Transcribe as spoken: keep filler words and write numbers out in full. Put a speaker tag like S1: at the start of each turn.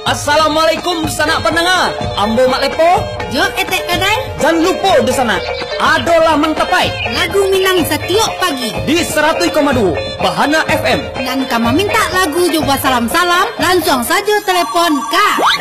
S1: Assalamualaikum sanak pendengar. Ambo mak lepo.
S2: Jok etek kadai.
S1: Jangan lupa di sana. Adolah mengtapai.
S2: Lagu Minang setiap pagi.
S1: Di seratus koma dua Bahana F M.
S2: Dan kamu minta lagu juga salam-salam, langsung saja telepon Kak.